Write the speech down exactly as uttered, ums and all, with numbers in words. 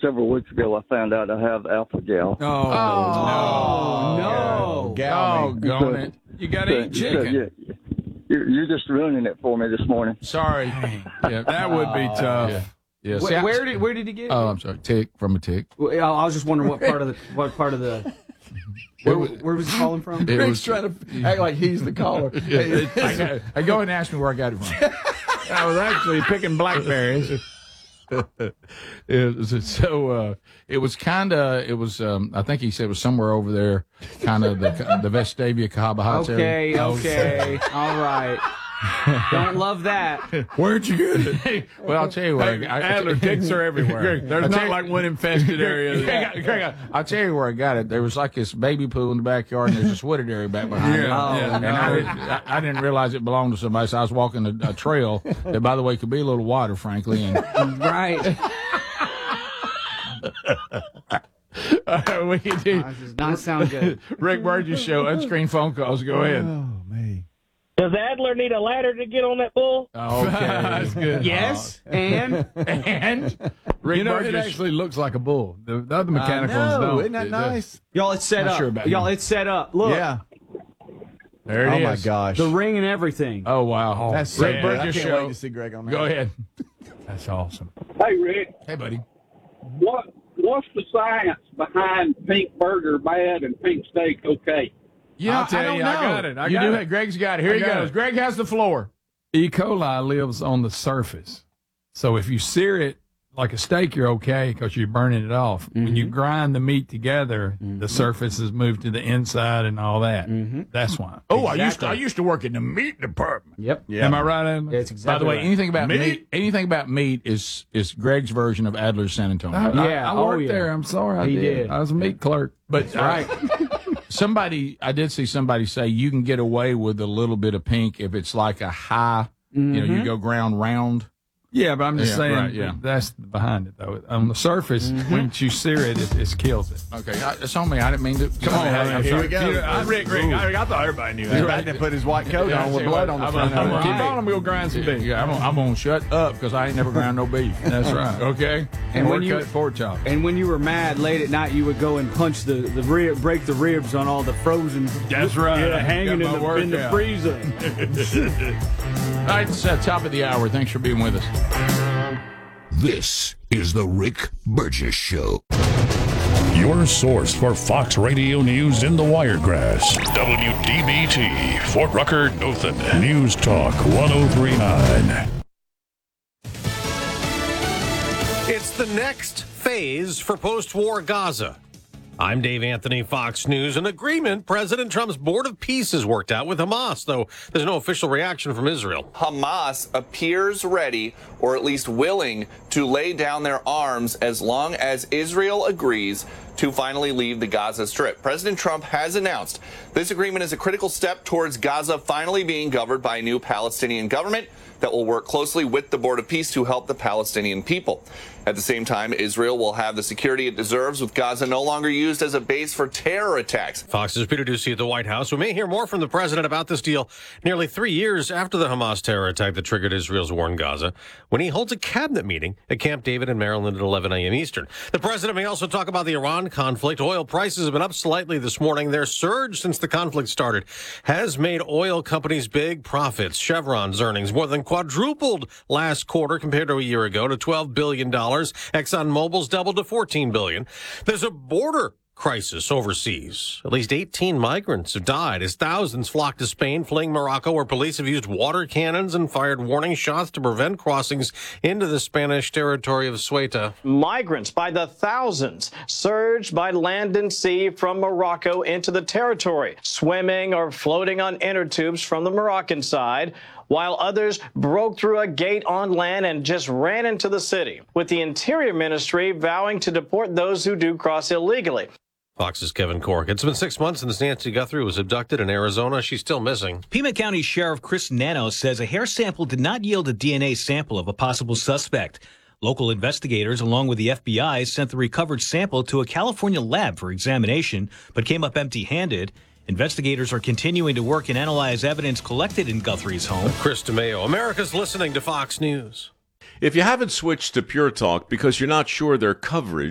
several weeks ago, I found out I have alpha-gal. Oh, oh no. no. Gal, oh, gone it. You got to eat chicken. So, yeah, you're, you're just ruining it for me this morning. Sorry. Yeah, that would be tough. Yeah. Yeah, where, see, where did where did he get it? Oh, I'm sorry. Tick from a tick. Well, I was just wondering what part of the what part of the where, where was he calling from? It Rick's was, trying to act like he's the caller. Hey, I, I go and ask me where I got it from. I was actually picking blackberries. it was, so uh, it was kind of it was. Um, I think he said it was somewhere over there, kind of the the Vestavia Cahaba Heights Okay, area. okay, all right. Don't love that. Where'd you get it? Well, I'll tell you what. Hey, I, I, Adler, ticks are everywhere. Greg, There's I'll not tell you- like one infested area. Greg, Greg, I'll tell you where I got it. There was like this baby pool in the backyard, and there's this wooded area back behind it. Yeah, yeah, And I didn't, I, I didn't realize it belonged to somebody, so I was walking a, a trail that, by the way, could be a little water, frankly. And Right. uh, we can do That does not sound good. Rick Burgess show, unscreened phone calls. Go ahead. Oh, me. Does Adler need a ladder to get on that bull? Okay, That's good. Yes, and and Rick You know, it Burgess. actually looks like a bull. The, the other mechanicals I know. don't. Isn't that It does. nice? y'all, it's set Not up. sure about y'all, you. it's set up. Look, Yeah. There it Oh, is. my gosh. the ring and everything. Oh wow. That's Rick so good. I Burgess can't show. wait to see Greg on that. Go ahead. That's awesome. Hey, Rick, Hey, buddy. what what's the science behind pink burger bad and pink steak okay? Yeah, I'll tell I don't you, know. I got it. I you got do it. it. Greg's got it. Here I he got goes. it. Greg has the floor. E. coli lives on the surface. So if you sear it like a steak, you're okay because you're burning it off. Mm-hmm. When you grind the meat together, the surface is moved to the inside and all that. Mm-hmm. That's why. Oh, I used to Exactly. I used to work in the meat department. Yep. Yeah. Am I right, Adam? It's By exactly the way, right. anything about meat? Meat? anything about meat is is Greg's version of Adler's San Antonio. I, I- Yeah, I, oh, worked yeah. there. I'm sorry. I He did. did. I was a meat clerk. But Right. somebody, I did see somebody say you can get away with a little bit of pink if it's like a high, you know, you go ground round. Yeah, but I'm just Yeah, saying right, yeah. that's behind it, though. On the surface, Mm-hmm. when you sear it, it, it kills it. Okay, I, it's on me. I didn't mean to. Come on, Hey, I'm here sorry. we go. Yeah, I, Rick, Rick, I, I thought everybody knew He's that. about to put his white coat Yeah, on with see blood what? on the I'm- front I'm- of it. Keep I'm- on, I'm going to grind some beef. Yeah, I'm, gonna- I'm gonna shut up because I ain't never ground no beef. That's right. Okay. And when when you- you cut pork chop. And when you were mad late at night, you would go and punch the, the rib, break the ribs on all the frozen. That's right. Yeah, hanging in Got my the, in the workout. freezer. All right, it's uh, top of the hour. Thanks for being with us. This is the Rick Burgess Show. Your source for Fox Radio News in the Wiregrass. W D B T, Fort Rucker, Dothan. News Talk one oh three point nine. It's the next phase for post-war Gaza. I'm Dave Anthony, Fox News. An agreement President Trump's Board of Peace has worked out with Hamas, though there's no official reaction from Israel. Hamas appears ready, or at least willing, to lay down their arms as long as Israel agrees to finally leave the Gaza Strip. President Trump has announced this agreement is a critical step towards Gaza finally being governed by a new Palestinian government that will work closely with the Board of Peace to help the Palestinian people. At the same time, Israel will have the security it deserves, with Gaza no longer used as a base for terror attacks. Fox's Peter Ducey at the White House. We may hear more from the president about this deal nearly three years after the Hamas terror attack that triggered Israel's war in Gaza, when he holds a cabinet meeting at Camp David in Maryland at eleven a.m. Eastern. The president may also talk about the Iran conflict. Oil prices have been up slightly this morning. Their surge since the conflict started has made oil companies big profits. Chevron's earnings more than quadrupled last quarter compared to a year ago to twelve billion dollars. ExxonMobil's doubled to fourteen billion dollars. There's a border crisis overseas. At least eighteen migrants have died as thousands flock to Spain, fleeing Morocco, where police have used water cannons and fired warning shots to prevent crossings into the Spanish territory of Ceuta. Migrants by the thousands surged by land and sea from Morocco into the territory, swimming or floating on inner tubes from the Moroccan side, while others broke through a gate on land and just ran into the city, with the Interior Ministry vowing to deport those who do cross illegally. Fox's Kevin Cork. It's been six months since Nancy Guthrie was abducted in Arizona. She's still missing. Pima County Sheriff Chris Nano says a hair sample did not yield a D N A sample of a possible suspect. Local investigators, along with the F B I, sent the recovered sample to a California lab for examination, but came up empty-handed. Investigators are continuing to work and analyze evidence collected in Guthrie's home. Chris DeMeo, America's listening to Fox News. If you haven't switched to Pure Talk because you're not sure their coverage